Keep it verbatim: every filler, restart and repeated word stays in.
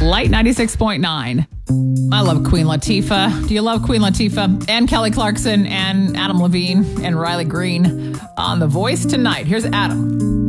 Light ninety-six point nine. I love Queen Latifah. Do you love Queen Latifah? And Kelly Clarkson and Adam Levine and Riley Green on The Voice tonight. Here's Adam.